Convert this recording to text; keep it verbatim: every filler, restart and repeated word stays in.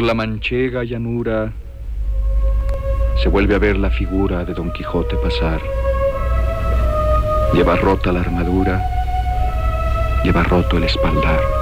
Por la manchega llanura se vuelve a ver la figura de Don Quijote pasar. Lleva rota la armadura, lleva roto el espaldar.